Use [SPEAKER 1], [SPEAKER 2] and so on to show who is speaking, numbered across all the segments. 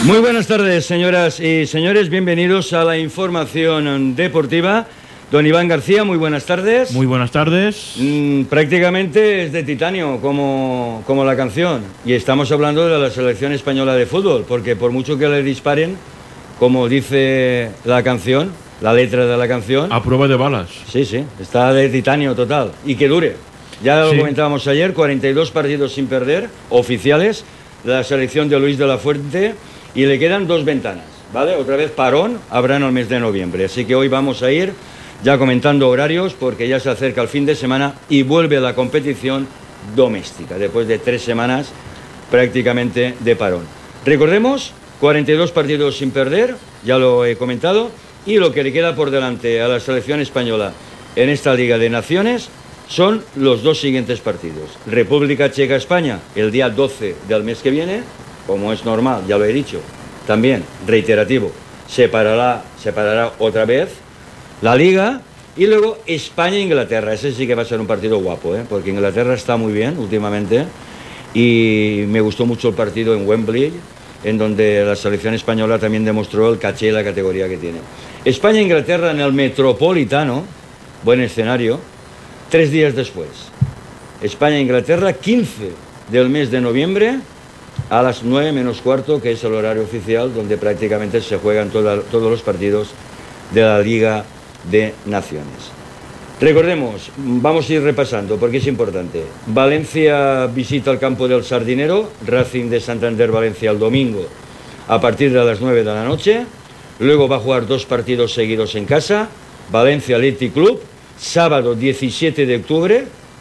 [SPEAKER 1] Muy buenas tardes, señoras y señores. Bienvenidos a la información deportiva. Don Iván García, muy buenas tardes.
[SPEAKER 2] Muy buenas tardes.
[SPEAKER 1] Prácticamente es de titanio, como la canción. Y estamos hablando de la selección española de fútbol, porque por mucho que le disparen, como dice la canción, la letra de la canción...
[SPEAKER 2] A prueba de balas.
[SPEAKER 1] Sí, está de titanio total. Y que dure. Ya lo comentábamos ayer, 42 partidos sin perder, oficiales, la selección de Luis de la Fuente, y le quedan 2 ventanas, ¿vale? Otra vez parón habrá en el mes de noviembre. Así que hoy vamos a ir ya comentando horarios, porque ya se acerca el fin de semana y vuelve la competición doméstica, después de 3 semanas prácticamente de parón. Recordemos, 42 partidos sin perder, ya lo he comentado, y lo que le queda por delante a la selección española en esta Liga de Naciones son los 2 siguientes partidos. República Checa-España, el día 12 del mes que viene, como es normal, ya lo he dicho, también, reiterativo, se parará otra vez la Liga, y luego España-Inglaterra. Ese sí que va a ser un partido guapo, porque Inglaterra está muy bien últimamente, y me gustó mucho el partido en Wembley, en donde la selección española también demostró el caché y la categoría que tiene. España-Inglaterra en el Metropolitano, buen escenario, 3 días después. España-Inglaterra, 15 del mes de noviembre, a las 9 menos cuarto, que es el horario oficial, donde prácticamente se juegan todos los partidos de la Liga de Naciones. Recordemos, vamos a ir repasando porque es importante. Valencia visita el campo del Sardinero, Racing de Santander Valencia el domingo a partir de las 9 de la noche. Luego va a jugar 2 partidos seguidos en casa, Valencia Athletic Club, sábado 17 de octubre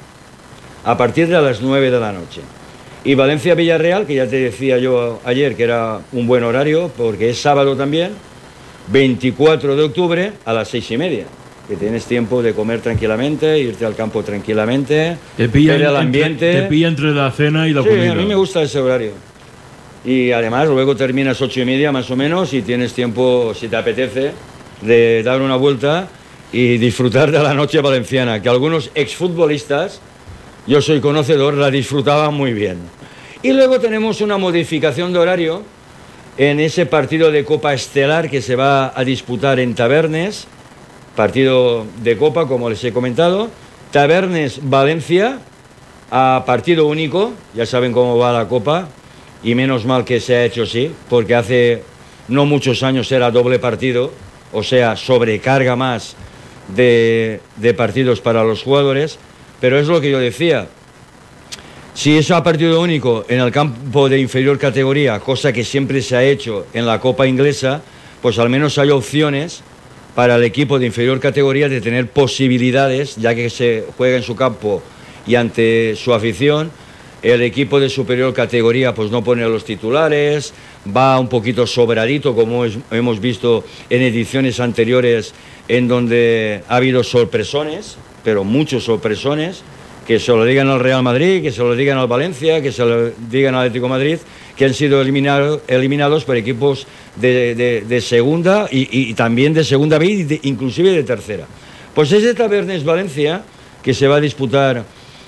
[SPEAKER 1] a partir de las 9 de la noche. Y Valencia-Villarreal, que ya te decía yo ayer que era un buen horario, porque es sábado también, 24 de octubre a las 6:30, que tienes tiempo de comer tranquilamente, irte al campo tranquilamente, ver el ambiente.
[SPEAKER 2] Te pilla entre la cena y la comida.
[SPEAKER 1] Sí, a mí me gusta ese horario. Y además luego terminas 8:30 más o menos y tienes tiempo, si te apetece, de dar una vuelta y disfrutar de la noche valenciana, que algunos exfutbolistas, yo soy conocedor, la disfrutaban muy bien. Y luego tenemos una modificación de horario en ese partido de Copa Estelar que se va a disputar en Tabernes, partido de Copa, como les he comentado, Tabernes-Valencia, a partido único, ya saben cómo va la Copa, y menos mal que se ha hecho así, porque hace no muchos años era doble partido, o sea, sobrecarga más de partidos para los jugadores, pero es lo que yo decía. Si es a partido único en el campo de inferior categoría, cosa que siempre se ha hecho en la Copa Inglesa, pues al menos hay opciones para el equipo de inferior categoría de tener posibilidades, ya que se juega en su campo y ante su afición. El equipo de superior categoría pues no pone los titulares, va un poquito sobradito, como hemos visto en ediciones anteriores, en donde ha habido sorpresones, pero muchos sorpresones, que se lo digan al Real Madrid, que se lo digan al Valencia, que se lo digan al Atlético de Madrid, que han sido eliminados por equipos de segunda y también de segunda B y inclusive de tercera. Pues es de Tabernes Valencia, que se va a disputar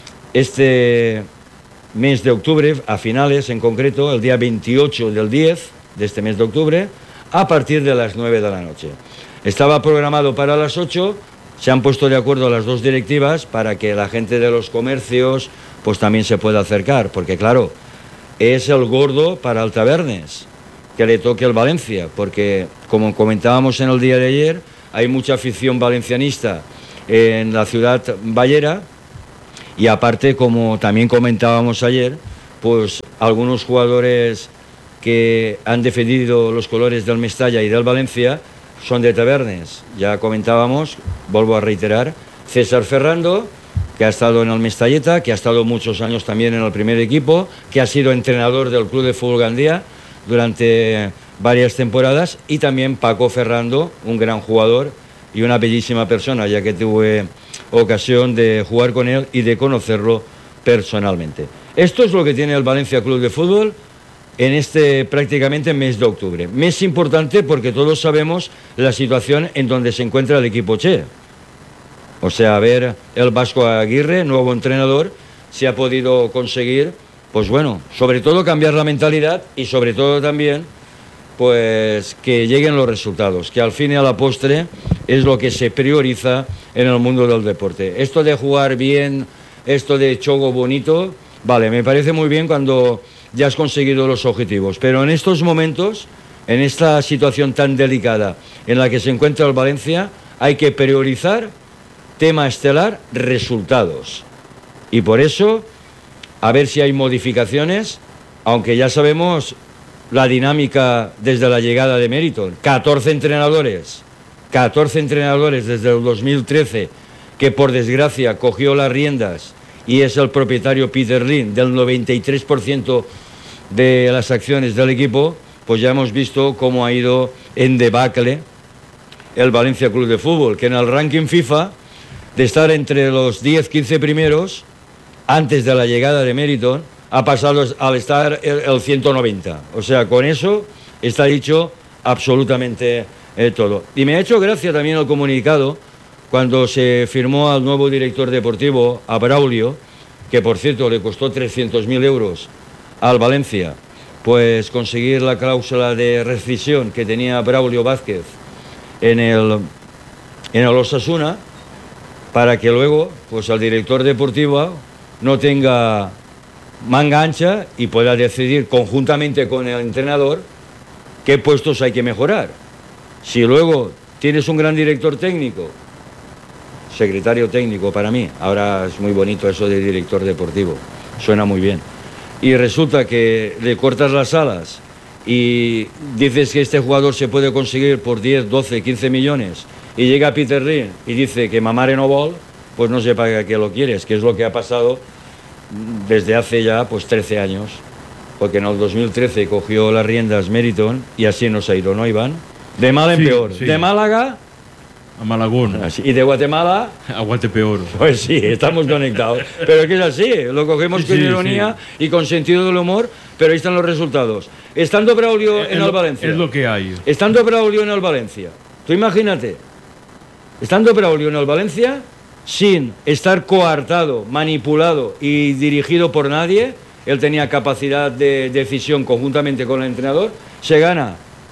[SPEAKER 1] este mes de octubre, a finales en concreto, el día 28 del 10 de este mes de octubre, a partir de las 9 de la noche. Estaba programado para las 8, se han puesto de acuerdo las 2 directivas para que la gente de los comercios pues también se pueda acercar, porque claro, es el gordo para el Tabernes, que le toque el Valencia, porque como comentábamos en el día de ayer, hay mucha afición valencianista en la ciudad ballera, y aparte, como también comentábamos ayer, pues algunos jugadores que han defendido los colores del Mestalla y del Valencia son de Tabernes. Ya comentábamos, vuelvo a reiterar, César Ferrando, que ha estado en el Mestalleta, que ha estado muchos años también en el primer equipo, que ha sido entrenador del Club de Fútbol Gandía durante varias temporadas, y también Paco Ferrando, un gran jugador y una bellísima persona, ya que tuve ocasión de jugar con él y de conocerlo personalmente. Esto es lo que tiene el Valencia Club de Fútbol en este prácticamente mes de octubre. Mes importante porque todos sabemos la situación en donde se encuentra el equipo Che. O sea, a ver, el Vasco Aguirre, nuevo entrenador, si ha podido conseguir, pues bueno, sobre todo cambiar la mentalidad y sobre todo también pues que lleguen los resultados, que al fin y a la postre es lo que se prioriza en el mundo del deporte. Esto de jugar bien, esto de chogo bonito, vale, me parece muy bien cuando ya has conseguido los objetivos, pero en estos momentos, en esta situación tan delicada en la que se encuentra el Valencia, hay que priorizar, tema estelar, resultados. Y por eso, a ver si hay modificaciones, aunque ya sabemos la dinámica desde la llegada de Meriton. 14 entrenadores desde el 2013, que por desgracia cogió las riendas y es el propietario Peter Lim del 93% de las acciones del equipo, pues ya hemos visto cómo ha ido en debacle el Valencia Club de Fútbol, que en el ranking FIFA, de estar entre los 10-15 primeros, antes de la llegada de Meriton, ha pasado al estar el 190. O sea, con eso está dicho absolutamente todo. Y me ha hecho gracia también el comunicado cuando se firmó al nuevo director deportivo, a Braulio, que por cierto le costó 300.000 euros al Valencia, pues conseguir la cláusula de rescisión que tenía Braulio Vázquez en el Osasuna, para que luego pues el director deportivo no tenga manga ancha y pueda decidir conjuntamente con el entrenador qué puestos hay que mejorar. Si luego tienes un gran director técnico, secretario técnico para mí, ahora es muy bonito eso de director deportivo, suena muy bien, y resulta que le cortas las alas y dices que este jugador se puede conseguir por 10, 12, 15 millones y llega Peter Lim y dice que Mamare no vol, pues no sé para qué lo quieres, que es lo que ha pasado desde hace ya pues 13 años, porque en el 2013 cogió las riendas Meriton y así nos ha ido, ¿no, Iván? De mal en peor, sí. De Málaga
[SPEAKER 2] a Malagón
[SPEAKER 1] y de Guatemala
[SPEAKER 2] a Guatepeor.
[SPEAKER 1] Pues sí, estamos conectados, pero es que es así, lo cogemos con ironía y con sentido del humor, pero ahí están los resultados. Estando Braulio en el Valencia,
[SPEAKER 2] es lo que hay.
[SPEAKER 1] Estando Braulio en el Valencia, tú imagínate, estando Braulio en el Valencia, sin estar coartado, manipulado y dirigido por nadie, él tenía capacidad de decisión conjuntamente con el entrenador, se gana,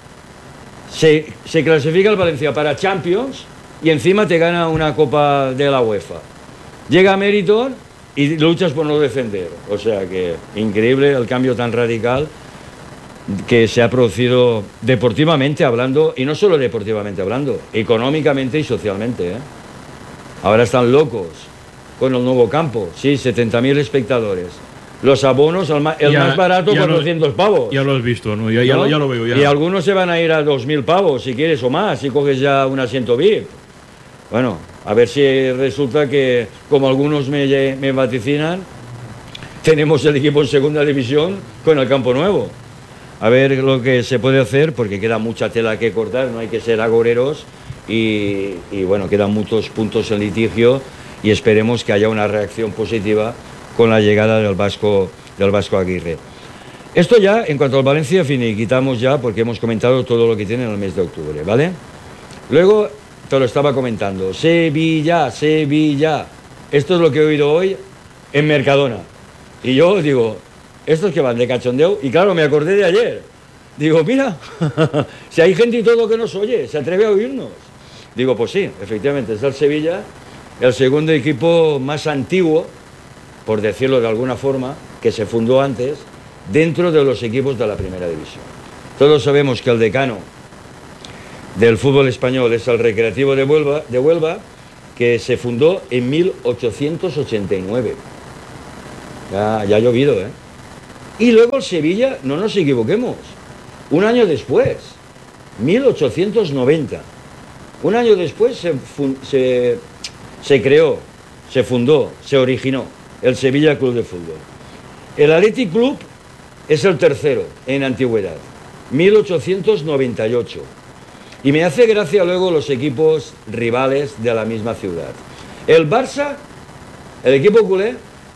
[SPEAKER 1] se clasifica el Valencia para Champions y encima te gana una Copa de la UEFA. Llega a Meriton y luchas por no descender. O sea que increíble el cambio tan radical que se ha producido deportivamente hablando, y no solo deportivamente hablando, económicamente y socialmente, ¿eh? Ahora están locos con el nuevo campo, sí, 70.000 espectadores. Los abonos, el más barato, 400 pavos.
[SPEAKER 2] Ya lo has visto, ¿no? Ya lo veo. Ya.
[SPEAKER 1] Y algunos se van a ir a 2.000 pavos, si quieres, o más, si coges ya un asiento VIP. Bueno, a ver si resulta que, como algunos me vaticinan, tenemos el equipo en segunda división con el campo nuevo. A ver lo que se puede hacer, porque queda mucha tela que cortar, no hay que ser agoreros. Y bueno, quedan muchos puntos en litigio y esperemos que haya una reacción positiva con la llegada del Vasco Aguirre. Esto ya, en cuanto al Valencia, finiquitamos ya, porque hemos comentado todo lo que tiene en el mes de octubre, ¿vale? Luego, te lo estaba comentando, Sevilla. Esto es lo que he oído hoy en Mercadona. Y yo digo, estos que van de cachondeo, y claro, me acordé de ayer. Digo, mira, si hay gente y todo que nos oye, se atreve a oírnos. Digo, pues sí, efectivamente, es el Sevilla, el segundo equipo más antiguo, por decirlo de alguna forma, que se fundó antes, dentro de los equipos de la primera división. Todos sabemos que el decano del fútbol español es el Recreativo de Huelva, que se fundó en 1889. Ya ha llovido, ¿eh? Y luego el Sevilla, no nos equivoquemos, un año después, 1890. Un año después se creó, se fundó, se originó el Sevilla Club de Fútbol. El Athletic Club es el tercero en antigüedad, 1898. Y me hace gracia luego los equipos rivales de la misma ciudad. El Barça, el equipo culé,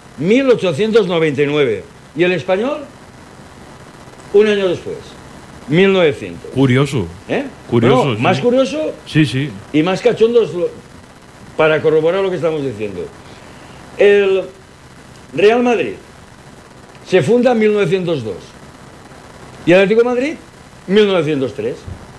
[SPEAKER 1] 1899. Y el Español, un año después, 1900.
[SPEAKER 2] Curioso.
[SPEAKER 1] ¿Eh?
[SPEAKER 2] Curioso.
[SPEAKER 1] No,
[SPEAKER 2] sí.
[SPEAKER 1] Más curioso.
[SPEAKER 2] Sí.
[SPEAKER 1] Y más cachondos para corroborar lo que estamos diciendo. El Real Madrid se funda en 1902. Y el Atlético de Madrid, 1903.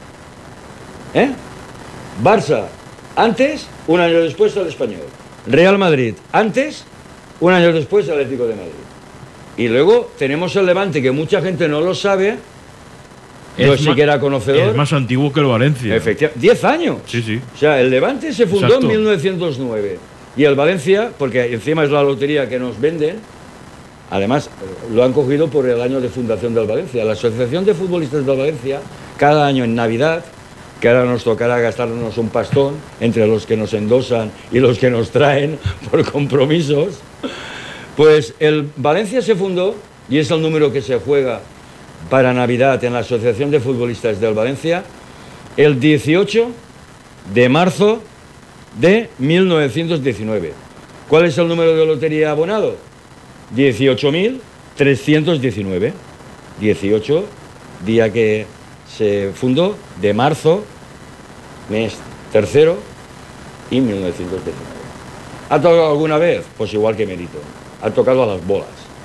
[SPEAKER 1] Barça, antes, un año después al Español. Real Madrid, antes, un año después al Atlético de Madrid. Y luego tenemos el Levante, que mucha gente no lo sabe, no es siquiera conocedor.
[SPEAKER 2] Es más antiguo que el Valencia.
[SPEAKER 1] Efectivamente, 10 años.
[SPEAKER 2] Sí, sí.
[SPEAKER 1] O sea, el Levante se fundó
[SPEAKER 2] Exacto.
[SPEAKER 1] en 1909. Y el Valencia, porque encima es la lotería que nos venden, además lo han cogido por el año de fundación del Valencia. La Asociación de Futbolistas del Valencia, cada año en Navidad, que ahora nos tocará gastarnos un pastón entre los que nos endosan y los que nos traen por compromisos, pues el Valencia se fundó, y es el número que se juega para Navidad en la Asociación de Futbolistas del Valencia, el 18 de marzo de 1919. ¿Cuál es el número de lotería abonado? 18.319. 18, día que se fundó, de marzo, mes tercero, y 1919. ¿Ha tocado alguna vez? Pues igual que Merito. Ha tocado a las bolas.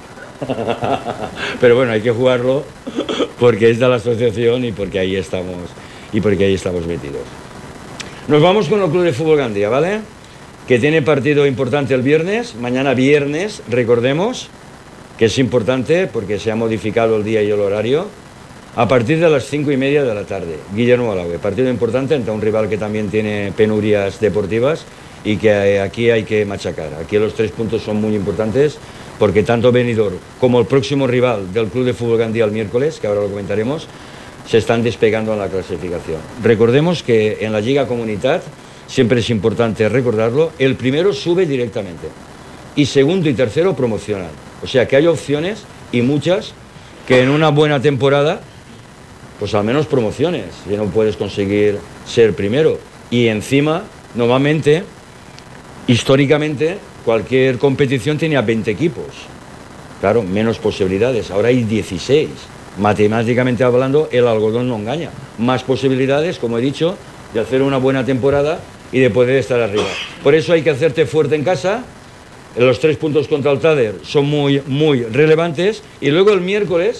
[SPEAKER 1] Pero bueno, hay que jugarlo porque es de la asociación y porque ahí estamos metidos. Nos vamos con el Club de Fútbol Gandía, ¿vale? Que tiene partido importante el viernes. Mañana viernes, recordemos que es importante porque se ha modificado el día y el horario. A partir de las 5:30 de la tarde, Guillermo Alaue. Partido importante ante un rival que también tiene penurias deportivas y que aquí hay que machacar. Aquí los 3 puntos son muy importantes porque tanto Benidorm como el próximo rival del Club de Fútbol Gandía el miércoles, que ahora lo comentaremos, se están despegando en la clasificación. Recordemos que en la Lliga Comunitat, siempre es importante recordarlo, el primero sube directamente y segundo y tercero promocionan. O sea que hay opciones, y muchas, que en una buena temporada, pues al menos promociones, ya no puedes conseguir ser primero. Y encima, normalmente, históricamente, cualquier competición tenía 20 equipos. Claro, menos posibilidades. Ahora hay 16. Matemáticamente hablando, el algodón no engaña. Más posibilidades, como he dicho, de hacer una buena temporada y de poder estar arriba. Por eso hay que hacerte fuerte en casa. Los 3 puntos contra el Tader son muy, muy relevantes. Y luego el miércoles,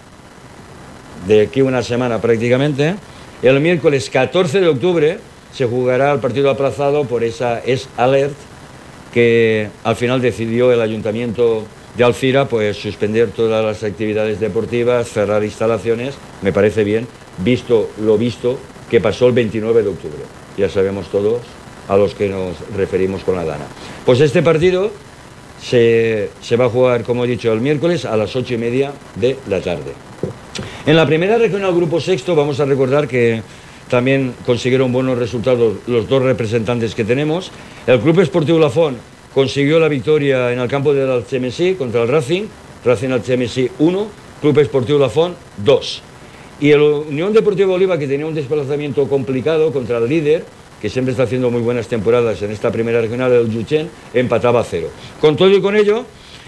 [SPEAKER 1] de aquí una semana prácticamente, el miércoles 14 de octubre se jugará el partido aplazado por esa Es-Alert que al final decidió el Ayuntamiento de Alcira pues suspender todas las actividades deportivas, cerrar instalaciones. Me parece bien, visto lo visto que pasó el 29 de octubre. Ya sabemos todos a los que nos referimos con la Dana. Pues este partido se va a jugar, como he dicho, el miércoles a las 8:30 de la tarde. En la primera regional Grupo Sexto vamos a recordar que también consiguieron buenos resultados los 2 representantes que tenemos. El Club Esportiu Lafont consiguió la victoria en el campo del Algemesí contra el Racing Algemesí 1, Club Esportiu Lafont 2. Y el Unión Deportiva Oliva, que tenía un desplazamiento complicado contra el líder, que siempre está haciendo muy buenas temporadas en esta primera regional, el Juchen, empataba a 0. Con todo y con ello,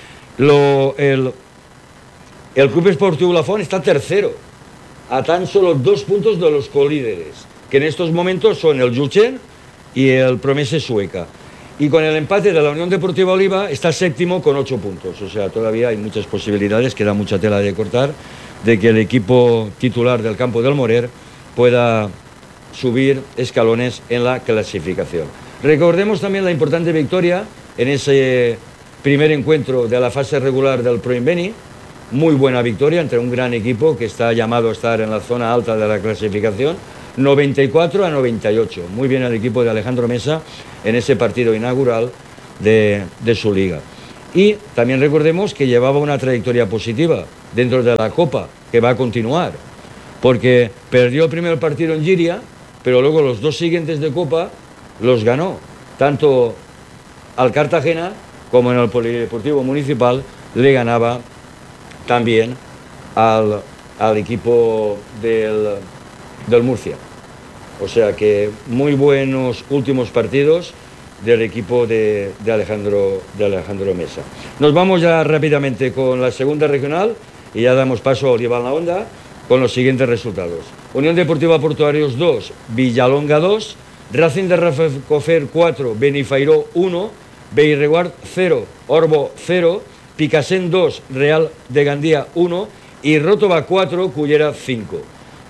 [SPEAKER 1] el Club Esportiu Lafont está tercero, a tan solo 2 puntos de los colíderes, que en estos momentos son el Juchen y el Promese Sueca. Y con el empate de la Unión Deportiva Oliva está séptimo con 8 puntos. O sea, todavía hay muchas posibilidades, queda mucha tela de cortar, de que el equipo titular del campo del Morer pueda subir escalones en la clasificación. Recordemos también la importante victoria en ese primer encuentro de la fase regular del Pro Inveni. Muy buena victoria entre un gran equipo que está llamado a estar en la zona alta de la clasificación, 94-98. Muy bien el equipo de Alejandro Mesa en ese partido inaugural de su liga. Y también recordemos que llevaba una trayectoria positiva dentro de la Copa, que va a continuar, porque perdió el primer partido en Giria, pero luego los 2 siguientes de Copa los ganó, tanto al Cartagena como en el Polideportivo Municipal le ganaba también al equipo del Murcia. O sea que muy buenos últimos partidos del equipo de Alejandro Mesa. Nos vamos ya rápidamente con la segunda regional y ya damos paso a Olival La Onda con los siguientes resultados. Unión Deportiva Portuarios 2, Villalonga 2, Racing de Rafacofer 4, Benifairó 1, Beireguard 0, Orbo 0, Picassent 2, Real de Gandía 1 y Rótova 4, Cullera 5.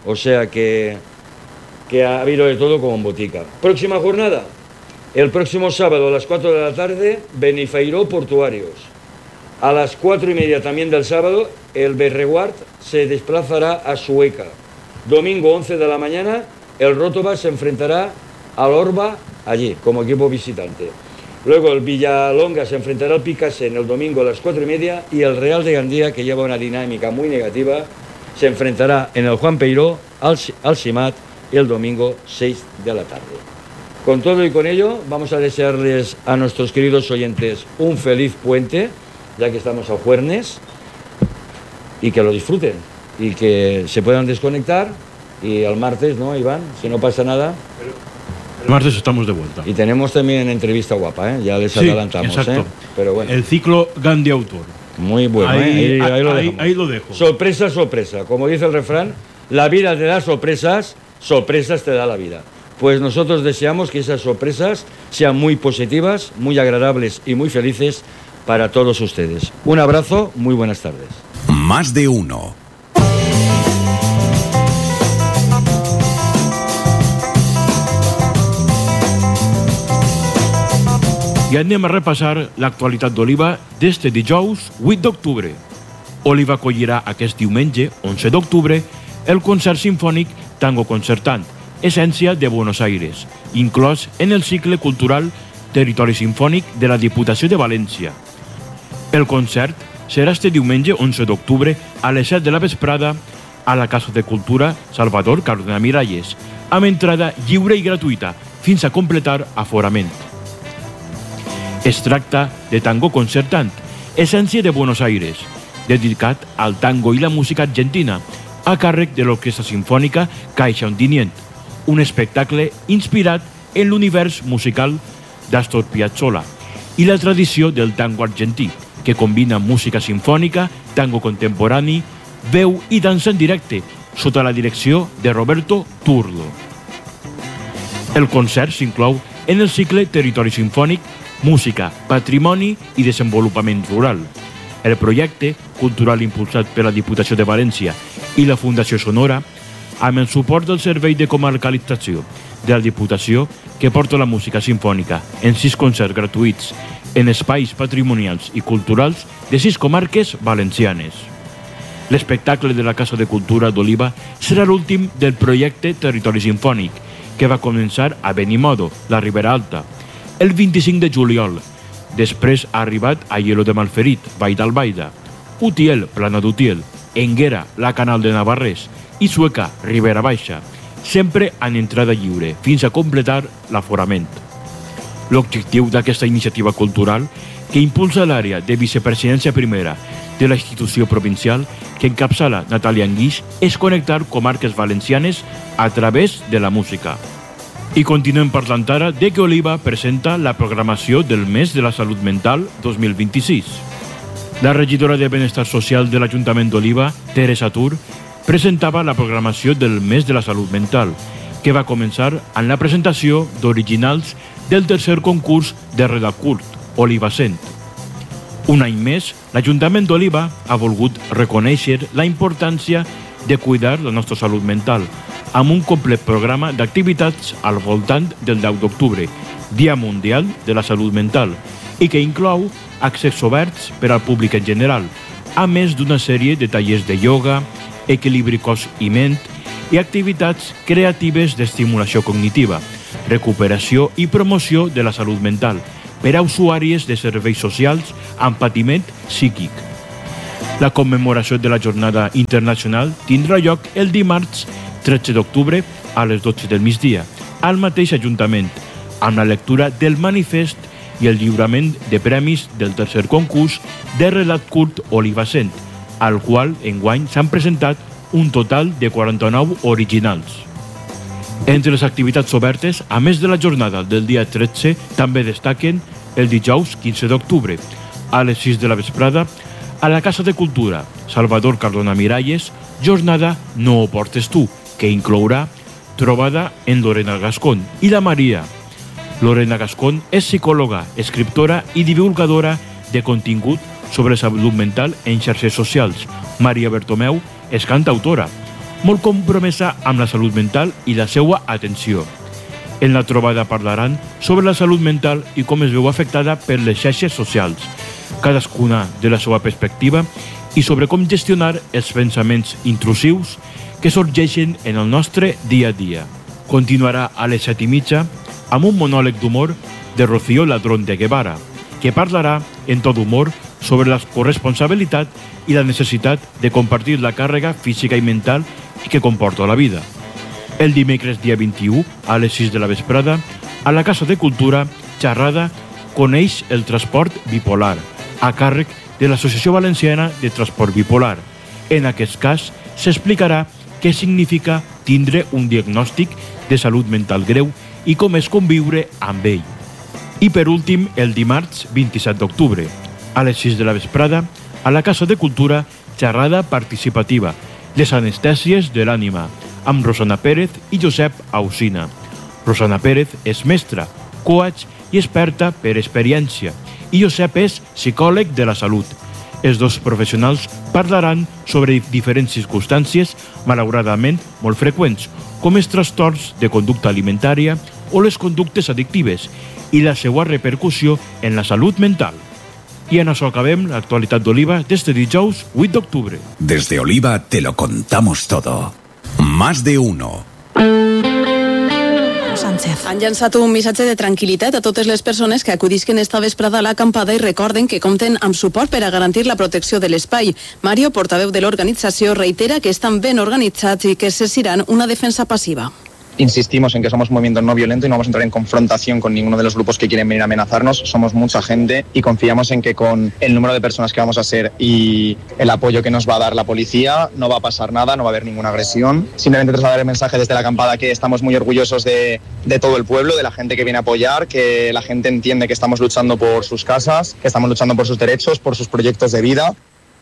[SPEAKER 1] O sea que ha habido de todo como en botica. Próxima jornada, el próximo sábado a las 4 de la tarde, Benifeiró Portuarios. A las 4:30 también del sábado, el Berreguard se desplazará a Sueca. Domingo 11 de la mañana, el Rótova se enfrentará al Orba allí, como equipo visitante. Luego el Villalonga se enfrentará al Picasen el domingo a las 4:30 y el Real de Gandía, que lleva una dinámica muy negativa, se enfrentará en el Juan Peiró al Simat el domingo 6 de la tarde. Con todo y con ello, vamos a desearles a nuestros queridos oyentes un feliz puente, ya que estamos a jueves, y que lo disfruten, y que se puedan desconectar, y el martes, ¿no, Iván? Si no pasa nada.
[SPEAKER 2] El martes estamos de vuelta.
[SPEAKER 1] Y tenemos también entrevista guapa, ya les adelantamos.
[SPEAKER 2] Exacto.
[SPEAKER 1] Pero bueno.
[SPEAKER 2] El ciclo Gandhi Autor.
[SPEAKER 1] Muy bueno,
[SPEAKER 2] ahí
[SPEAKER 1] lo
[SPEAKER 2] dejo.
[SPEAKER 1] Sorpresa, sorpresa. Como dice el refrán, la vida te da sorpresas, sorpresas te da la vida. Pues nosotros deseamos que esas sorpresas sean muy positivas, muy agradables y muy felices para todos ustedes. Un abrazo, muy buenas tardes.
[SPEAKER 3] Más de uno.
[SPEAKER 2] I anem a repassar l'actualitat d'Oliva des de dijous 8 d'octubre. Oliva acollirà aquest diumenge, 11 d'octubre, el concert sinfònic Tango Concertant, Essència de Buenos Aires, inclòs en el cicle cultural Territori Sinfònic de la Diputació de València. El concert serà este diumenge 11 d'octubre a les 7 de la vesprada a la Casa de Cultura Salvador Cardona Miralles, amb entrada lliure i gratuïta fins a completar aforament. Es tracta de Tango Concertant, Essència de Buenos Aires, dedicat al tango i la música argentina, a càrrec de l'Orquestra Sinfònica Caixa Ondinient, un espectacle inspirat en l'univers musical d'Astor Piazzolla i la tradició del tango argentí, que combina música sinfònica, tango contemporani, veu i dansa en directe, sota la direcció de Roberto Turlo. El concert s'inclou en el cicle Territori Sinfònic, Música, Patrimoni i Desenvolupament Rural. El projecte, cultural impulsat per la Diputació de València i la Fundació Sonora, amb el suport del Servei de Comarcalització de la Diputació, que porta la música sinfònica en 6 concerts gratuïts en espais patrimonials i culturals de 6 comarques valencianes. L'espectacle de la Casa de Cultura d'Oliva serà l'últim del projecte Territori Sinfònic, que va començar a Benimodo, la Ribera Alta, el 25 de juliol. Després ha arribat a Aielo de Malferit, Vall d'Albaida, Utiel, Plana d'Utiel, Enguera, la Canal de Navarrés i Sueca, Ribera Baixa, sempre en entrada lliure, fins a completar l'aforament. L'objectiu d'aquesta iniciativa cultural, que impulsa l'àrea de vicepresidència primera de la institució provincial que encapçala Natàlia Anguix, és connectar comarques valencianes a través de la música. I continuem parlant ara de que Oliva presenta la programació del Mes de la Salut Mental 2026. La regidora de Benestar Social de l'Ajuntament d'Oliva, Teresa Tur, presentava la programació del Mes de la Salut Mental, que va començar amb la presentació d'originals del tercer concurs de redat curt, Oliva Cent. Un any més, l'Ajuntament d'Oliva ha volgut reconèixer la importància de cuidar la nostra salut mental, amb un complet programa d'activitats al voltant del 10 d'octubre, Dia Mundial de la Salut Mental, i que inclou accés oberts per al públic en general, a més d'una sèrie de tallers de ioga, equilibri cos i ment i activitats creatives d'estimulació cognitiva, recuperació i promoció de la salut mental per a usuàries de serveis socials amb patiment psíquic. La commemoració de la Jornada Internacional tindrà lloc el dimarts 13 d'octubre a les 12 del migdia, al mateix Ajuntament, amb la lectura del manifest i el lliurament de premis del tercer concurs de relat curt Oliva Cent, al qual enguany s'han presentat un total de 49 originals. Entre les activitats obertes, a més de la jornada del dia 13, també destaquen el dijous 15 d'octubre, a les 6 de la vesprada, a la Casa de Cultura Salvador Cardona Miralles, jornada No ho portes tu, que inclourà trobada en Lorena Gascón i la Maria. Lorena Gascón és psicòloga, escriptora i divulgadora de contingut sobre salut mental en xarxes socials. Maria Bertomeu és cantautora. molt compromesa amb la salut mental i la seva atenció. En la trobada parlaran sobre la salut mental i com es veu afectada per les xarxes socials, cadascuna de la seva perspectiva, i sobre com gestionar els pensaments intrusius que sorgeixen en el nostre dia a dia. Continuarà a les 7:30 amb un monòleg d'humor de Rocío Ladrón de Guevara, que parlarà en tot humor sobre la corresponsabilitat i la necessitat de compartir la càrrega física i mental que comporta la vida. El dimecres dia 21, a les 6 de la vesprada, a la Casa de Cultura, xerrada Coneix el transport bipolar, a càrrec de l'Associació Valenciana de Transport Bipolar. En aquest cas, s'explicarà què significa tindre un diagnòstic de salut mental greu i com és conviure amb ell. I per últim, el dimarts 27 d'octubre, a les 6 de la vesprada, a la Casa de Cultura, xerrada participativa, les anestèsies de l'ànima, amb Rosana Pérez i Josep Ausina. Rosana Pérez és mestra, coach i experta per experiència, i Josep és psicòleg de la salut. Els dos professionals parlaran sobre diferents circumstàncies, malauradament molt freqüents, com els trastorns de conducta alimentària o les conductes addictives i la seva repercussió en la salut mental. I en això acabem l'actualitat d'Oliva d'este dijous 8 d'octubre.
[SPEAKER 3] Desde Oliva te lo contamos todo. Más de uno.
[SPEAKER 4] Sánchez. Han llançat un missatge de tranquil·litat a totes les persones que acudisquen esta vesprada a l'acampada i recorden que compten amb suport per a garantir la protecció de l'espai. Mario, portaveu de l'organització, reitera que estan ben organitzats i que exerciran una defensa passiva.
[SPEAKER 5] Insistimos en que somos un movimiento no violento y no vamos a entrar en confrontación con ninguno de los grupos que quieren venir a amenazarnos. Somos mucha gente y confiamos en que con el número de personas que vamos a ser y el apoyo que nos va a dar la policía no va a pasar nada, no va a haber ninguna agresión. Simplemente trasladar el mensaje desde la acampada que estamos muy orgullosos de todo el pueblo, de la gente que viene a apoyar, que la gente entiende que estamos luchando por sus casas, que estamos luchando por sus derechos, por sus proyectos de vida.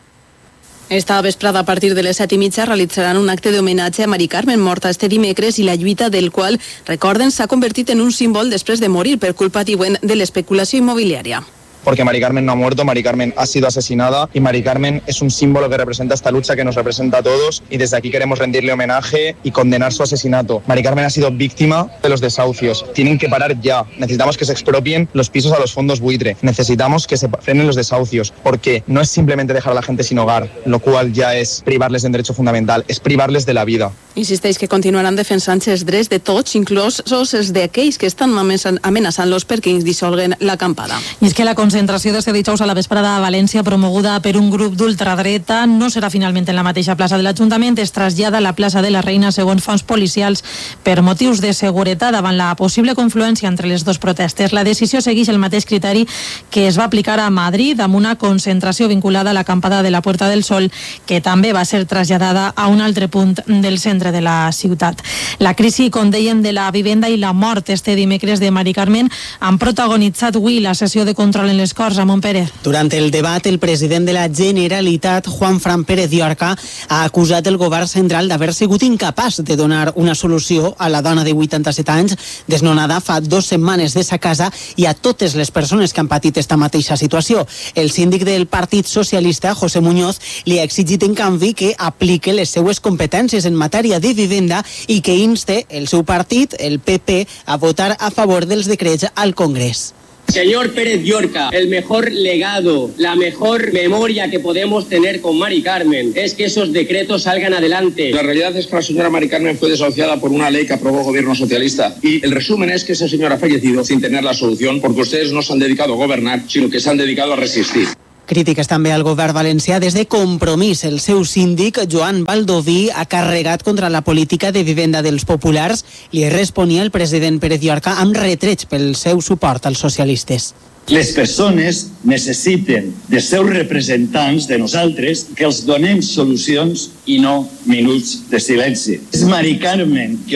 [SPEAKER 4] Esta vesprada, a partir de les 7:30, realitzaran un acte d'homenatge a Mari Carmen, morta este dimecres, i la lluita del qual, recorden, s'ha convertit en un símbol després de morir per culpa, diuen, de l'especulació immobiliària.
[SPEAKER 5] Porque Mari Carmen no ha muerto, Mari Carmen ha sido asesinada y Mari Carmen es un símbolo que representa esta lucha que nos representa a todos y desde aquí queremos rendirle homenaje y condenar su asesinato. Mari Carmen ha sido víctima de los desahucios. Tienen que parar ya. Necesitamos que se expropien los pisos a los fondos buitre. Necesitamos que se frenen los desahucios porque no es simplemente dejar a la gente sin hogar, lo cual ya es privarles de un derecho fundamental, es privarles de la vida.
[SPEAKER 4] Insisteix que continuaran defensant els drets de tots, inclosos els d'aquells que estan amenaçant-los perquè ens dissolguen l'acampada.
[SPEAKER 6] I és que la concentració d'este dijous a la vesprada a València, promoguda per un grup d'ultradreta, no serà finalment en la mateixa plaça de l'Ajuntament, es trasllada a la plaça de la Reina segons fonts policials per motius de seguretat davant la possible confluència entre les dues protestes. La decisió segueix el mateix criteri que es va aplicar a Madrid amb una concentració vinculada a l'acampada de la Puerta del Sol, que també va ser traslladada a un altre punt del centre de la ciutat. La crisi, com dèiem, de la vivenda i la mort este dimecres de Mari Carmen han protagonitzat avui la sessió de control en les Corts. Ramon Pérez.
[SPEAKER 7] Durant el debat, el president de la Generalitat, Juanfran Pérez Llorca, ha acusat el govern central d'haver sigut incapaç de donar una solució a la dona de 87 anys desnonada fa 2 setmanes de sa casa i a totes les persones que han patit esta mateixa situació. El síndic del Partit Socialista, José Muñoz, li ha exigit en canvi que aplique les seues competències en matèria de vivenda i que inste el seu partit, el PP, a votar a favor dels decrets al Congrés.
[SPEAKER 8] Señor Pérez Llorca, el mejor legado, la mejor memoria que podemos tener con Mari Carmen es que esos decretos salgan adelante.
[SPEAKER 9] La realidad es que la señora Mari Carmen fue desahuciada por una ley que aprobó el gobierno socialista y el resumen es que esa señora ha fallecido sin tener la solución porque ustedes no se han dedicado a gobernar, sino que se han dedicado a resistir.
[SPEAKER 7] Crítiques també al govern valencià des de Compromís. El seu síndic, Joan Baldoví, ha carregat contra la política de vivenda dels populars. Li responia el president Pérez Llorca amb retrets pel seu suport als socialistes.
[SPEAKER 10] Les persones necessiten dels seus representants, de nosaltres, que els donem solucions i no minuts de silenci. És Mari Carmen que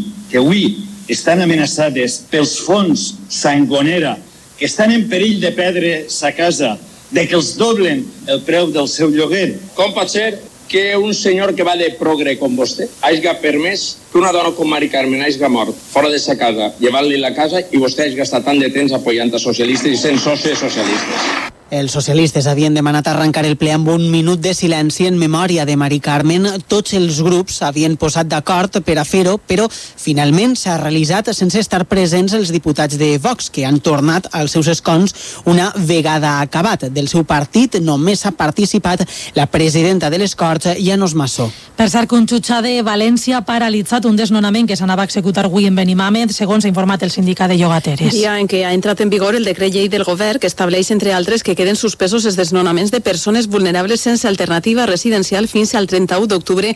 [SPEAKER 10] avui estan amenaçades pels fons Sangonera, que estan en perill de perdre sa casa, de que els doblen el preu del seu lloguer.
[SPEAKER 9] Com pot ser que un senyor que va de progre com vostè hagi permès que una dona com Mari Carmen hagi mort fora de sa casa, llevant-li la casa i vostè hagi gastat tant de temps apoyant a socialistes i sent socis socialistes?
[SPEAKER 7] Els socialistes havien demanat arrencar el ple amb un minut de silenci en memòria de Mari Carmen. Tots els grups havien posat d'acord per a fer-ho, però finalment s'ha realitzat sense estar presents els diputats de Vox, que han tornat als seus escons una vegada acabat. Del seu partit només ha participat la presidenta de les Corts, Llanos Massó.
[SPEAKER 6] Per cert, que un jutge de València ha paralitzat un desnonament que s'anava a executar avui en Benimàmet, segons ha informat el sindicat de llogateres.
[SPEAKER 4] Dia en què ha entrat en vigor el decret llei del govern que estableix, entre altres, que queden suspesos els desnonaments de persones vulnerables sense alternativa residencial fins al 31 d'octubre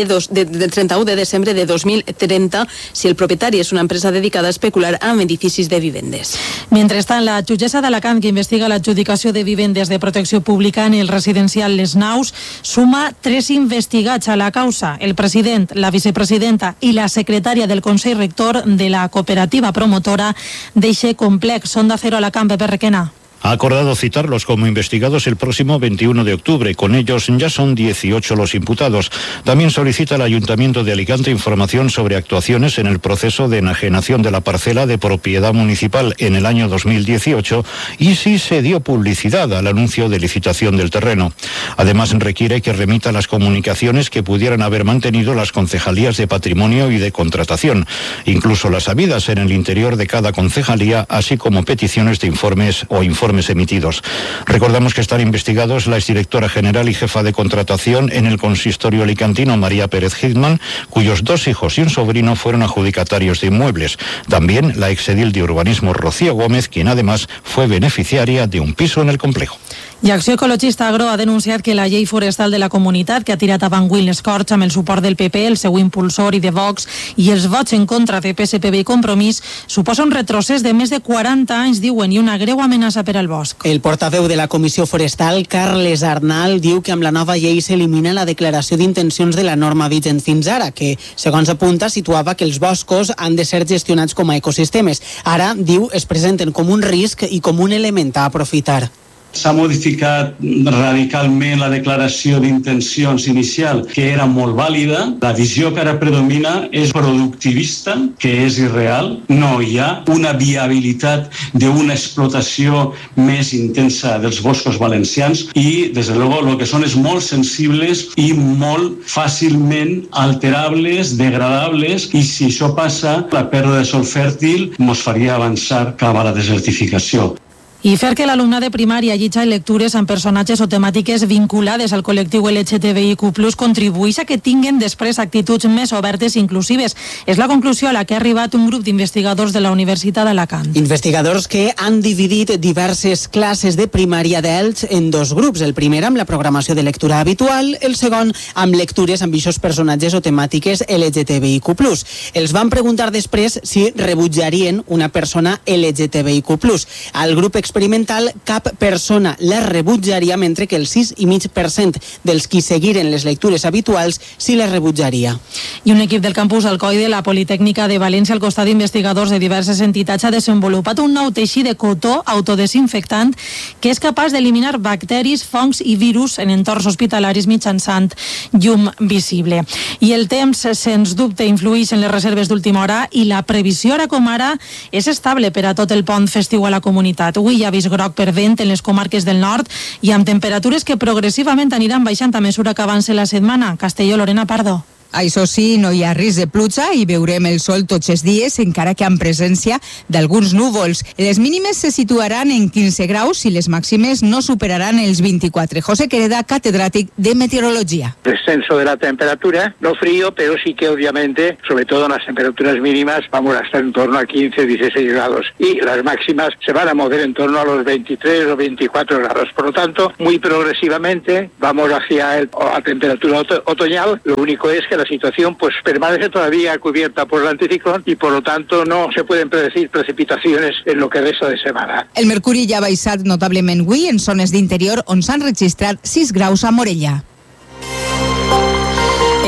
[SPEAKER 4] del 31 de desembre de 2030 si el propietari és una empresa dedicada a especular amb edificis de vivendes.
[SPEAKER 6] Mentrestant, la jutgessa d'Alacant, que investiga l'adjudicació de vivendes de protecció pública en el residencial Les Naus, suma 3 investigats a la causa: el president, la vicepresidenta i la secretària del Consell Rector de la cooperativa promotora d'eixe complex. Onda Cero Alacant, Pepe Requena.
[SPEAKER 11] Ha acordado citarlos como investigados el próximo 21 de octubre. Con ellos ya son 18 los imputados. También solicita al Ayuntamiento de Alicante información sobre actuaciones en el proceso de enajenación de la parcela de propiedad municipal en el año 2018 y si se dio publicidad al anuncio de licitación del terreno. Además, requiere que remita las comunicaciones que pudieran haber mantenido las concejalías de patrimonio y de contratación, incluso las habidas en el interior de cada concejalía, así como peticiones de informes o informes emitidos. Recordamos que están investigados la exdirectora general y jefa de contratación en el consistorio alicantino, María Pérez Hitman, cuyos 2 hijos y un sobrino fueron adjudicatarios de inmuebles. También la exedil de urbanismo Rocío Gómez, quien además fue beneficiaria de un piso en el complejo.
[SPEAKER 6] I Acció Ecologista Agro ha denunciat que la llei forestal de la comunitat, que ha tirat avant avui les Corts amb el suport del PP, el seu impulsor, i de Vox, i els vots en contra de PSPB i Compromís, suposa un retrocés de més de 40 anys, diuen, i una greu amenaça per al bosc.
[SPEAKER 7] El portaveu de la Comissió Forestal, Carles Arnal, diu que amb la nova llei s'elimina la declaració d'intencions de la norma vigent fins ara, que, segons apunta, situava que els boscos han de ser gestionats com a ecosistemes. Ara, diu, es presenten com un risc i com un element a aprofitar.
[SPEAKER 12] S'ha modificat radicalment la declaració d'intencions inicial, que era molt vàlida. La visió que ara predomina és productivista, que és irreal. No hi ha una viabilitat d'una explotació més intensa dels boscos valencians i, des de luego, el que són és molt sensibles i molt fàcilment alterables, degradables, i si això passa, la pèrdua de sòl fèrtil ens faria avançar cap a la desertificació.
[SPEAKER 6] I fer que l'alumnat de primària llegeixi lectures amb personatges o temàtiques vinculades al col·lectiu LGTBIQ+, contribueix a que tinguin després actituds més obertes i inclusives. És la conclusió a la que ha arribat un grup d'investigadors de la Universitat d'Alacant.
[SPEAKER 7] Investigadors que han dividit diverses classes de primària d'Elx en 2 grups. El primer amb la programació de lectura habitual, el segon amb lectures amb aquests personatges o temàtiques LGTBIQ+. Els van preguntar després si rebutjarien una persona LGTBIQ+. Al grup experimental, cap persona la rebutjaria, mentre que el 6,5% dels qui seguiren les lectures habituals sí la rebutjaria.
[SPEAKER 6] I un equip del campus Alcoi de la Politécnica de València, al costat d'investigadors de diverses entitats, ha desenvolupat un nou teixit de cotó autodesinfectant que és capaç d'eliminar bacteris, fongs i virus en entorns hospitalaris mitjançant llum visible. I el temps, sens dubte, influeix en les reserves d'última hora i la previsió, ara com ara, és estable per a tot el pont festiu a la comunitat. Avui hi ha avís groc per vent en les comarques del nord i amb temperatures que progressivament aniran baixant a mesura que avance la setmana. Castelló, Lorena Pardo.
[SPEAKER 13] Això sí, no hi ha risc de pluja i veurem el sol tots els dies, encara que amb presència d'alguns núvols. Les mínimes se situaran en 15 graus i les màximes no superaran els 24. José Quereda, catedrático de meteorología.
[SPEAKER 14] Descenso de la temperatura, no frío, pero sí que obviamente, sobre todo en las temperaturas mínimas, vamos a estar en torno a 15-16 grados. Y las máximas se van a mover en torno a los 23 o 24 grados. Por lo tanto, muy progresivamente vamos hacia la temperatura otoñal. Lo único es que la situación pues permanece todavía cubierta por el anticiclón y por lo tanto no se pueden predecir precipitaciones en lo que resta de semana.
[SPEAKER 13] El mercuri ja ha baixat notablement avui en zones d'interior on s'han registrat 6 graus a Morella.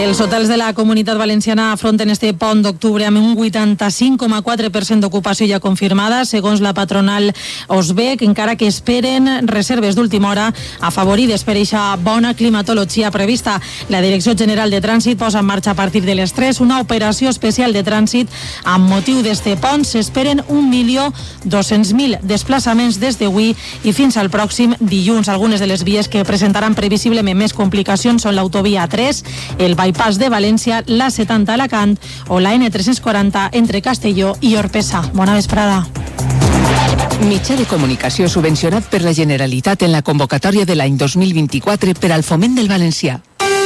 [SPEAKER 6] Els hotels de la Comunitat Valenciana afronten este pont d'octubre amb un 85,4% d'ocupació ja confirmada, segons la patronal Osbec, encara que esperen reserves d'última hora afavorides per eixa bona climatologia prevista. La Direcció General de Trànsit posa en marxa a partir de les 3 una operació especial de trànsit amb motiu d'este pont. S'esperen 1.200.000 desplaçaments des d'avui i fins al pròxim dilluns. Algunes de les vies que presentaran previsiblement més complicacions són l'autovia 3, el bypass de València, la 70 a Alacant o la N340 entre Castelló i Orpesa. Bona vesprada.
[SPEAKER 15] Mitjà de comunicació subvencionat per la Generalitat en la convocatòria de l'any 2024 per al foment del valencià.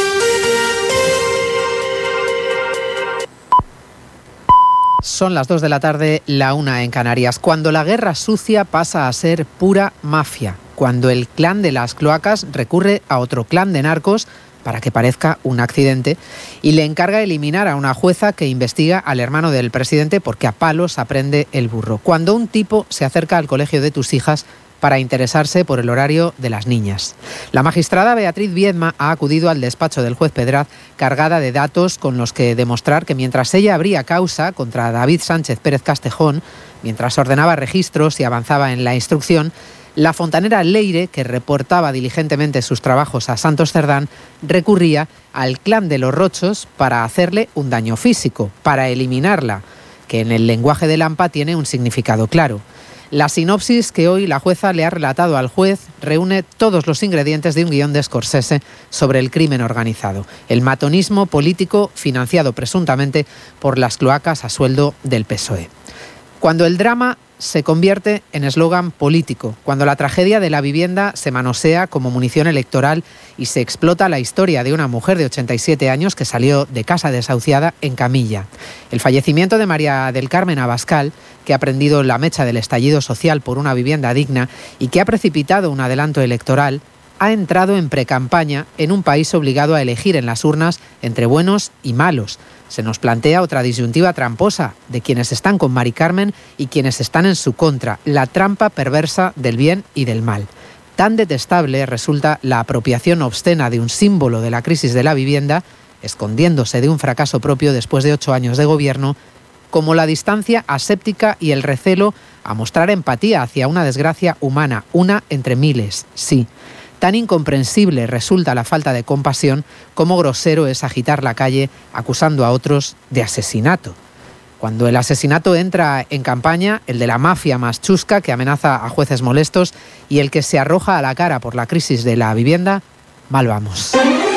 [SPEAKER 16] Son las 2 de la tarde, la 1 en Canarias. Cuando la guerra sucia pasa a ser pura mafia. Cuando el clan de las cloacas recurre a otro clan de narcos para que parezca un accidente y le encarga eliminar a una jueza que investiga al hermano del presidente porque a palos aprende el burro. Cuando un tipo se acerca al colegio de tus hijas para interesarse por el horario de las niñas. La magistrada Beatriz Viedma ha acudido al despacho del juez Pedraz cargada de datos con los que demostrar que mientras ella abría causa contra David Sánchez Pérez Castejón, mientras ordenaba registros y avanzaba en la instrucción, la fontanera Leire, que reportaba diligentemente sus trabajos a Santos Cerdán, recurría al clan de los Rochos para hacerle un daño físico, para eliminarla, que en el lenguaje de Lampa tiene un significado claro. La sinopsis que hoy la jueza le ha relatado al juez reúne todos los ingredientes de un guión de Scorsese sobre el crimen organizado, el matonismo político financiado presuntamente por las cloacas a sueldo del PSOE. Cuando el drama se convierte en eslogan político, cuando la tragedia de la vivienda se manosea como munición electoral y se explota la historia de una mujer de 87 años que salió de casa desahuciada en camilla. El fallecimiento de María del Carmen Abascal, que ha prendido la mecha del estallido social por una vivienda digna y que ha precipitado un adelanto electoral, ha entrado en precampaña en un país obligado a elegir en las urnas entre buenos y malos. Se nos plantea otra disyuntiva tramposa de quienes están con Mari Carmen y quienes están en su contra, la trampa perversa del bien y del mal. Tan detestable resulta la apropiación obscena de un símbolo de la crisis de la vivienda, escondiéndose de un fracaso propio después de 8 años de gobierno, como la distancia aséptica y el recelo a mostrar empatía hacia una desgracia humana, una entre miles, sí. Tan incomprensible resulta la falta de compasión como grosero es agitar la calle acusando a otros de asesinato. Cuando el asesinato entra en campaña, el de la mafia más chusca que amenaza a jueces molestos y el que se arroja a la cara por la crisis de la vivienda, mal vamos.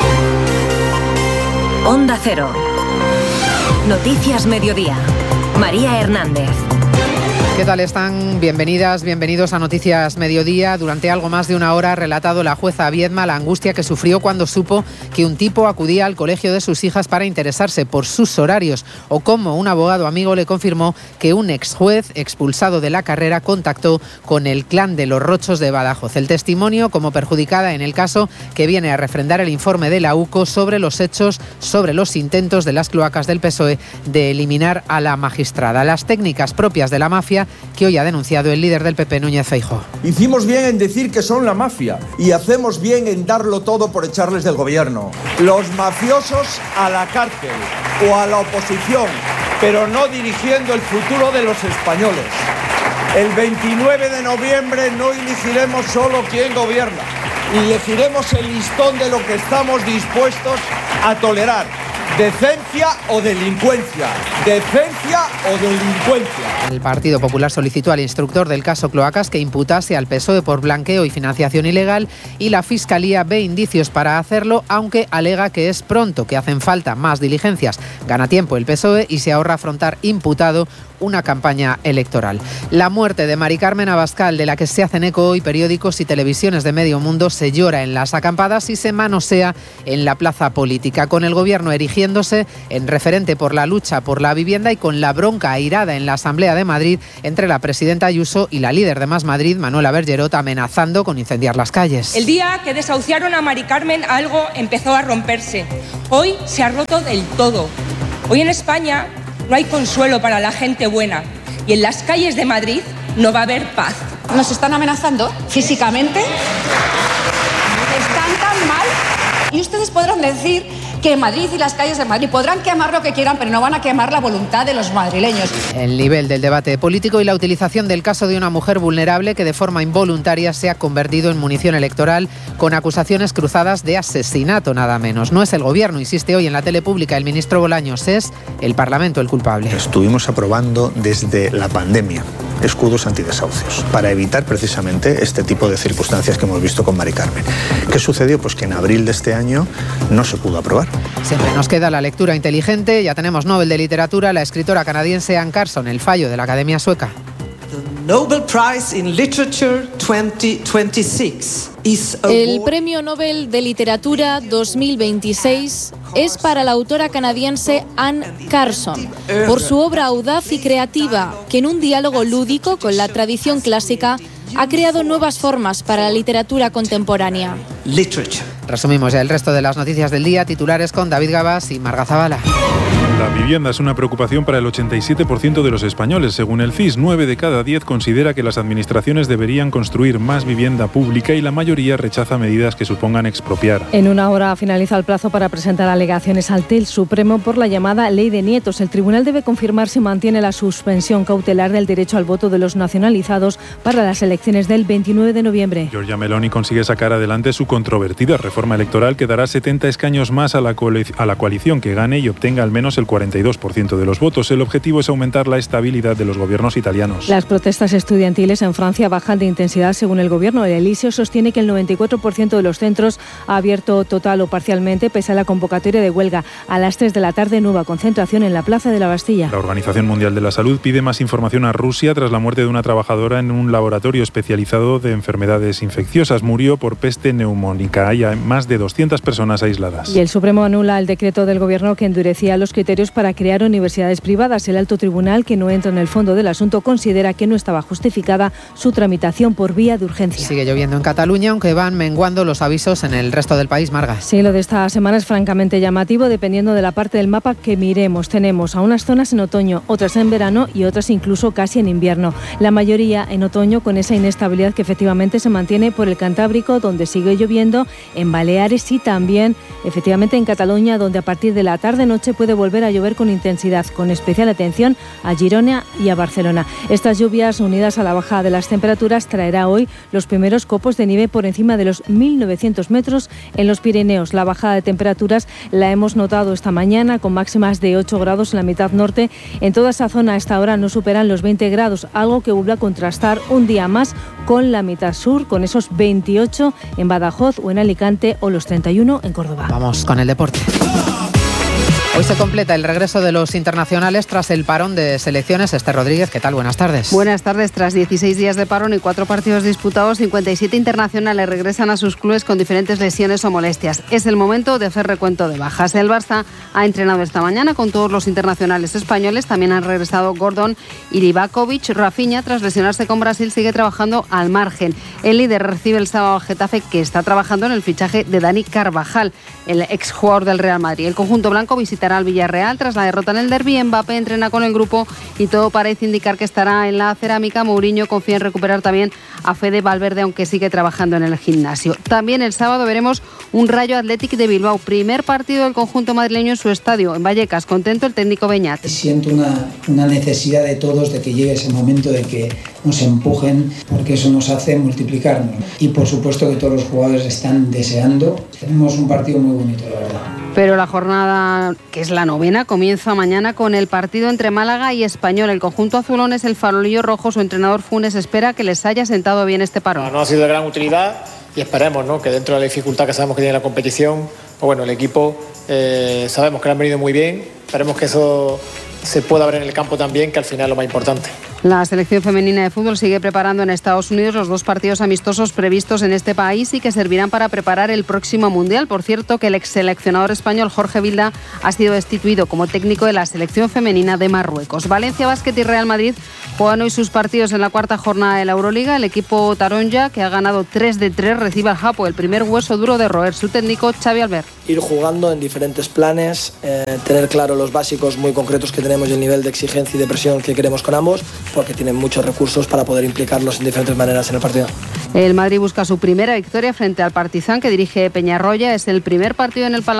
[SPEAKER 17] Onda Cero. Noticias Mediodía. María Hernández.
[SPEAKER 16] ¿Qué tal están? Bienvenidas, bienvenidos a Noticias Mediodía. Durante algo más de una hora ha relatado la jueza Viedma la angustia que sufrió cuando supo que un tipo acudía al colegio de sus hijas para interesarse por sus horarios, o como un abogado amigo le confirmó que un ex juez expulsado de la carrera contactó con el clan de los Rochos de Badajoz. El testimonio como perjudicada en el caso que viene a refrendar el informe de la UCO sobre los hechos, sobre los intentos de las cloacas del PSOE de eliminar a la magistrada. Las técnicas propias de la mafia que hoy ha denunciado el líder del PP, Núñez Feijóo.
[SPEAKER 18] Hicimos bien en decir que son la mafia y hacemos bien en darlo todo por echarles del gobierno. Los mafiosos a la cárcel o a la oposición, pero no dirigiendo el futuro de los españoles. El 29 de noviembre no elegiremos solo quién gobierna, elegiremos el listón de lo que estamos dispuestos a tolerar. ¿Decencia o delincuencia? ¿Decencia o delincuencia?
[SPEAKER 16] El Partido Popular solicitó al instructor del caso Cloacas que imputase al PSOE por blanqueo y financiación ilegal y la Fiscalía ve indicios para hacerlo, aunque alega que es pronto, que hacen falta más diligencias. Gana tiempo el PSOE y se ahorra afrontar imputado una campaña electoral. La muerte de Mari Carmen Abascal, de la que se hacen eco hoy periódicos y televisiones de medio mundo, se llora en las acampadas y se manosea en la plaza política, con el gobierno erigiéndose en referente por la lucha por la vivienda y con la bronca airada en la Asamblea de Madrid entre la presidenta Ayuso y la líder de Más Madrid, Manuela Bergerot, amenazando con incendiar las calles.
[SPEAKER 19] El día que desahuciaron a Mari Carmen, algo empezó a romperse. Hoy se ha roto del todo. Hoy en España no hay consuelo para la gente buena y en las calles de Madrid no va a haber paz.
[SPEAKER 20] Nos están amenazando físicamente, están tan mal y ustedes podrán decir que Madrid y las calles de Madrid podrán quemar lo que quieran, pero no van a quemar la voluntad de los madrileños.
[SPEAKER 16] El nivel del debate político y la utilización del caso de una mujer vulnerable que de forma involuntaria se ha convertido en munición electoral con acusaciones cruzadas de asesinato, nada menos. No es el gobierno, insiste hoy en la tele pública el ministro Bolaños, es el Parlamento el culpable.
[SPEAKER 21] Estuvimos aprobando desde la pandemia escudos antidesahucios para evitar precisamente este tipo de circunstancias que hemos visto con Mari Carmen. ¿Qué sucedió? Pues que en abril de este año no se pudo aprobar.
[SPEAKER 16] Siempre nos queda la lectura inteligente. Ya tenemos Nobel de Literatura, la escritora canadiense Anne Carson, el fallo de la Academia Sueca.
[SPEAKER 22] Nobel Prize in Literature 2026
[SPEAKER 23] El Premio Nobel de Literatura 2026 es para la autora canadiense Anne Carson por su obra audaz y creativa, que en un diálogo lúdico con la tradición clásica ha creado nuevas formas para la literatura contemporánea.
[SPEAKER 16] Resumimos ya el resto de las noticias del día, titulares con David Gabás y Marga Zavala.
[SPEAKER 24] La vivienda es una preocupación para el 87% de los españoles. Según el CIS, 9 de cada 10 considera que las administraciones deberían construir más vivienda pública y la mayoría rechaza medidas que supongan expropiar.
[SPEAKER 25] En una hora finaliza el plazo para presentar alegaciones ante el Supremo por la llamada Ley de Nietos. El tribunal debe confirmar si mantiene la suspensión cautelar del derecho al voto de los nacionalizados para las elecciones del 29 de noviembre.
[SPEAKER 24] Giorgia Meloni consigue sacar adelante su controvertida reforma electoral que dará 70 escaños más a la coalición que gane y obtenga al menos el 42% de los votos. El objetivo es aumentar la estabilidad de los gobiernos italianos.
[SPEAKER 25] Las protestas estudiantiles en Francia bajan de intensidad según el gobierno. El Elíseo sostiene que el 94% de los centros ha abierto total o parcialmente pese a la convocatoria de huelga. A las 3 de la tarde, nueva concentración en la Plaza de la Bastilla.
[SPEAKER 24] La Organización Mundial de la Salud pide más información a Rusia tras la muerte de una trabajadora en un laboratorio especializado de enfermedades infecciosas. Murió por peste neumónica. Hay más de 200 personas aisladas.
[SPEAKER 25] Y el Supremo anula el decreto del gobierno que endurecía los criterios para crear universidades privadas. El alto tribunal, que no entra en el fondo del asunto, considera que no estaba justificada su tramitación por vía de urgencia.
[SPEAKER 16] Sigue lloviendo en Cataluña, aunque van menguando los avisos en el resto del país, Marga.
[SPEAKER 25] Sí, lo de esta semana es francamente llamativo, dependiendo de la parte del mapa que miremos. Tenemos a unas zonas en otoño, otras en verano y otras incluso casi en invierno. La mayoría en otoño, con esa inestabilidad que efectivamente se mantiene por el Cantábrico, donde sigue lloviendo, en Baleares y también efectivamente en Cataluña, donde a partir de la tarde-noche puede volver a llover con intensidad, con especial atención a Girona y a Barcelona. Estas lluvias, unidas a la baja de las temperaturas, traerá hoy los primeros copos de nieve por encima de los 1.900 metros en los Pirineos. La bajada de temperaturas la hemos notado esta mañana, con máximas de 8 grados en la mitad norte. En toda esa zona a esta hora no superan los 20 grados, algo que vuelve a contrastar un día más con la mitad sur, con esos 28 en Badajoz o en Alicante o los 31 en Córdoba.
[SPEAKER 16] Vamos con el deporte. Hoy se completa el regreso de los internacionales tras el parón de selecciones. Esther Rodríguez, ¿qué tal? Buenas tardes.
[SPEAKER 26] Buenas tardes. Tras 16 días de parón y 4 partidos disputados, 57 internacionales regresan a sus clubes con diferentes lesiones o molestias. Es el momento de hacer recuento de bajas. El Barça ha entrenado esta mañana con todos los internacionales españoles. También han regresado Gordon y Livakovic. Rafinha, tras lesionarse con Brasil, sigue trabajando al margen. El líder recibe el sábado al Getafe, que está trabajando en el fichaje de Dani Carvajal, el exjugador del Real Madrid. El conjunto blanco visitará al Villarreal tras la derrota en el derbi. Mbappé entrena con el grupo y todo parece indicar que estará en la cerámica. Mourinho confía en recuperar también a Fede Valverde, aunque sigue trabajando en el gimnasio. También el sábado veremos un Rayo Athletic de Bilbao, primer partido del conjunto madrileño en su estadio, en Vallecas. Contento el técnico Beñat.
[SPEAKER 27] Siento una necesidad de todos de que llegue ese momento de que nos empujen, porque eso nos hace multiplicarnos. Y por supuesto que todos los jugadores están deseando. Tenemos un partido muy bonito, la verdad.
[SPEAKER 26] Pero la jornada, que es la 9ª, comienza mañana con el partido entre Málaga y Español. El conjunto azulón es el farolillo rojo. Su entrenador Funes espera que les haya sentado bien este parón.
[SPEAKER 28] No ha sido de gran utilidad y esperemos, ¿no?, que dentro de la dificultad que sabemos que tiene la competición, pues bueno, el equipo sabemos que le han venido muy bien. Esperemos que eso se pueda ver en el campo también, que al final es lo más importante.
[SPEAKER 26] La selección femenina de fútbol sigue preparando en Estados Unidos los 2 partidos amistosos previstos en este país y que servirán para preparar el próximo Mundial. Por cierto, que el exseleccionador español Jorge Vilda ha sido destituido como técnico de la selección femenina de Marruecos. Valencia Basket y Real Madrid juegan hoy sus partidos en la 4ª jornada de la Euroliga. El equipo taronja, que ha ganado 3 de 3, recibe al Japo, el primer hueso duro de roer. Su técnico Xavi Albert.
[SPEAKER 29] Ir jugando en diferentes planes, tener claro los básicos muy concretos que tenemos y el nivel de exigencia y de presión que queremos con ambos, porque tienen muchos recursos para poder implicarlos en diferentes maneras en el partido.
[SPEAKER 26] El Madrid busca su primera victoria frente al Partizan, que dirige Peñarroya. Es el primer partido en el Palacio